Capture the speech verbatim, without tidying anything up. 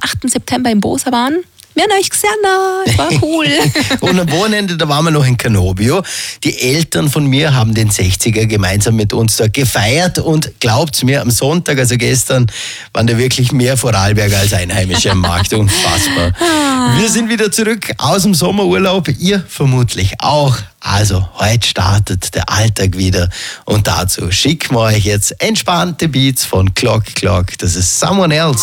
achten September im Bosa waren. Wir haben euch gesehen, das war cool. Und am Wochenende, da waren wir noch in Canobio. Die Eltern von mir haben den sechziger gemeinsam mit uns dort gefeiert und glaubt's mir, am Sonntag, also gestern, waren da wirklich mehr Vorarlberger als Einheimische am Markt. Unfassbar. Wir sind wieder zurück aus dem Sommerurlaub, ihr vermutlich auch. Also, heute startet der Alltag wieder und dazu schicken wir euch jetzt entspannte Beats von Clock Clock. Das ist Someone Else.